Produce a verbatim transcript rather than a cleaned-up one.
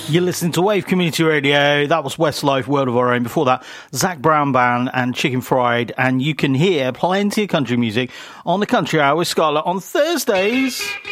You're listening to Wave Community Radio. That was Westlife, World of Our Own. Before that, Zach Brown Band and Chicken Fried. And you can hear plenty of country music on the Country Hour with Scarlett on Thursdays.